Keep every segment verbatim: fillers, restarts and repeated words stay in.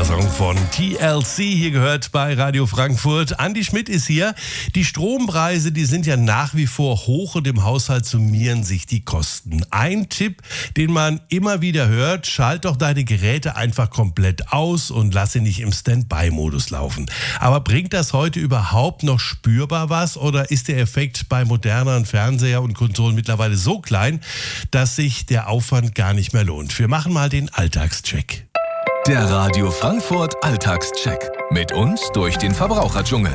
Song von T L C, hier gehört bei Radio Frankfurt. Andi Schmidt ist hier. Die Strompreise, die sind ja nach wie vor hoch und im Haushalt summieren sich die Kosten. Ein Tipp, den man immer wieder hört: Schalt doch deine Geräte einfach komplett aus und lass sie nicht im Standby-Modus laufen. Aber bringt das heute überhaupt noch spürbar was oder ist der Effekt bei moderneren Fernseher und Konsolen mittlerweile so klein, dass sich der Aufwand gar nicht mehr lohnt? Wir machen mal den Alltagscheck. Der Radio Frankfurt Alltagscheck. Mit uns durch den Verbraucherdschungel.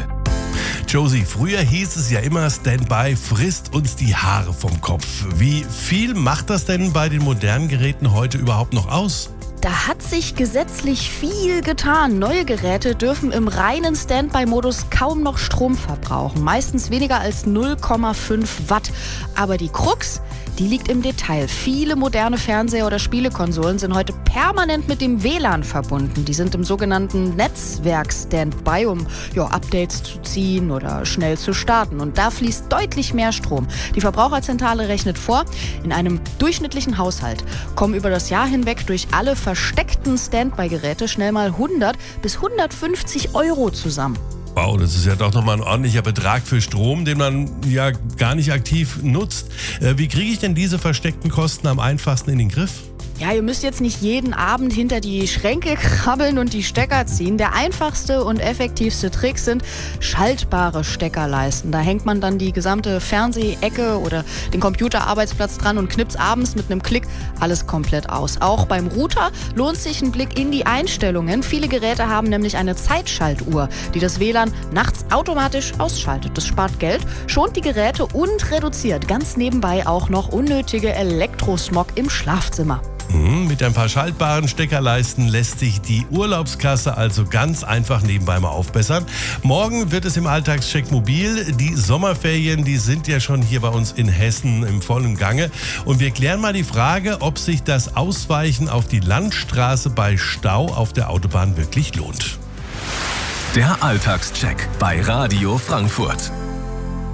Josie, früher hieß es ja immer, Standby frisst uns die Haare vom Kopf. Wie viel macht das denn bei den modernen Geräten heute überhaupt noch aus? Da hat sich gesetzlich viel getan. Neue Geräte dürfen im reinen Standby-Modus kaum noch Strom verbrauchen. Meistens weniger als null Komma fünf Watt. Aber die Krux, die liegt im Detail. Viele moderne Fernseher oder Spielekonsolen sind heute permanent mit dem W L A N verbunden. Die sind im sogenannten Netzwerk-Standby, um ja, Updates zu ziehen oder schnell zu starten. Und da fließt deutlich mehr Strom. Die Verbraucherzentrale rechnet vor, in einem durchschnittlichen Haushalt kommen über das Jahr hinweg durch alle versteckten Standby-Geräte schnell mal hundert bis hundertfünfzig Euro zusammen. Wow, das ist ja doch nochmal ein ordentlicher Betrag für Strom, den man ja gar nicht aktiv nutzt. Wie kriege ich denn diese versteckten Kosten am einfachsten in den Griff? Ja, ihr müsst jetzt nicht jeden Abend hinter die Schränke krabbeln und die Stecker ziehen. Der einfachste und effektivste Trick sind schaltbare Steckerleisten. Da hängt man dann die gesamte Fernsehecke oder den Computerarbeitsplatz dran und knipst abends mit einem Klick alles komplett aus. Auch beim Router lohnt sich ein Blick in die Einstellungen. Viele Geräte haben nämlich eine Zeitschaltuhr, die das W L A N nachts automatisch ausschaltet. Das spart Geld, schont die Geräte und reduziert ganz nebenbei auch noch unnötige Elektrosmog im Schlafzimmer. Mit ein paar schaltbaren Steckerleisten lässt sich die Urlaubskasse also ganz einfach nebenbei mal aufbessern. Morgen wird es im Alltagscheck mobil. Die Sommerferien, die sind ja schon hier bei uns in Hessen im vollen Gange. Und wir klären mal die Frage, ob sich das Ausweichen auf die Landstraße bei Stau auf der Autobahn wirklich lohnt. Der Alltagscheck bei Radio Frankfurt.